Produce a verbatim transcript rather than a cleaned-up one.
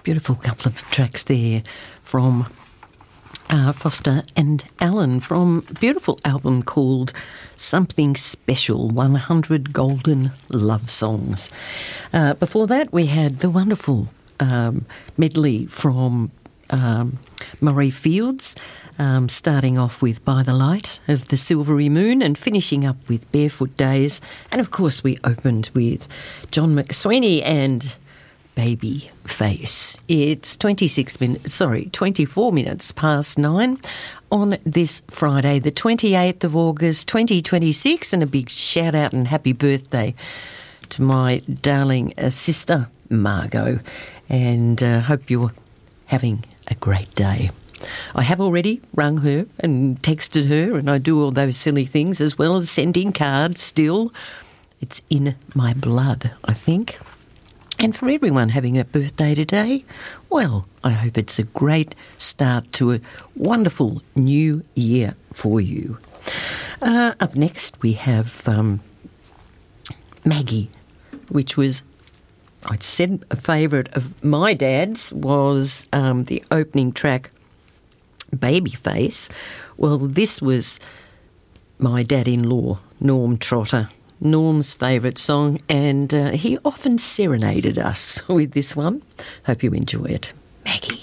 Beautiful couple of tracks there from uh, Foster and Allen from a beautiful album called Something Special, one hundred Golden Love Songs. Uh, before that, we had the wonderful um, medley from um, Murray Fields, um, starting off with By the Light of the Silvery Moon and finishing up with Barefoot Days. And, of course, we opened with John McSweeney and Baby Face. It's twenty-six minutes, sorry, twenty-four minutes past nine on this Friday, the twenty-eighth of August, twenty twenty-six, and a big shout out and happy birthday to my darling uh, sister, Margot, and uh, hope you're having a great day. I have already rung her and texted her, and I do all those silly things as well as sending cards still. It's in my blood, I think. And for everyone having a birthday today, well, I hope it's a great start to a wonderful new year for you. Uh, up next we have um, Maggie, which was, I said a favourite of my dad's, was um, the opening track, Babyface. Well, this was my dad-in-law, Norm Trotter, Norm's favourite song, and uh, he often serenaded us with this one. Hope you enjoy it. Maggie.